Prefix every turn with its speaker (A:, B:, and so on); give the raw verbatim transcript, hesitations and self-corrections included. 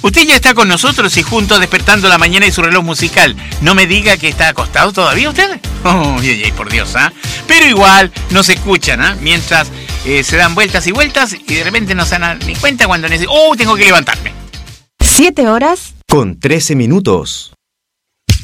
A: Usted ya está con nosotros y juntos despertando la mañana y su reloj musical. No me diga que está acostado todavía usted. Oh, ay, ay, por Dios, ¿ah? ¿eh? Pero igual nos escuchan, ¿ah? ¿eh? Mientras eh, se dan vueltas y vueltas y de repente no se dan ni cuenta cuando necesitan. ¡Oh, tengo que levantarme!
B: Siete horas
C: con trece minutos.